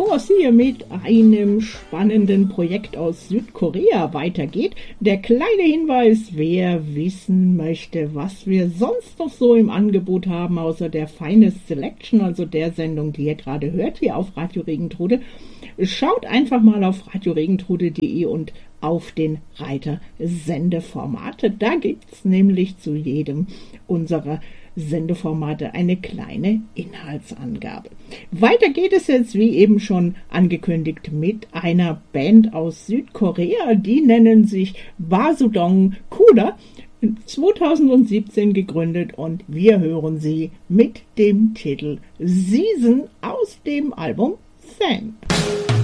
bevor es hier mit einem spannenden Projekt aus Südkorea weitergeht, der kleine Hinweis, wer wissen möchte, was wir sonst noch so im Angebot haben, außer der Finest Selection, also der Sendung, die ihr gerade hört, hier auf Radio Regentrude. Schaut einfach mal auf radioregentrude.de und auf den Reiter Sendeformate. Da gibt's nämlich zu jedem unserer Sendeformate eine kleine Inhaltsangabe. Weiter geht es jetzt, wie eben schon angekündigt, mit einer Band aus Südkorea. Die nennen sich Basudong Kuda, 2017 gegründet, und wir hören sie mit dem Titel Season aus dem Album Fan.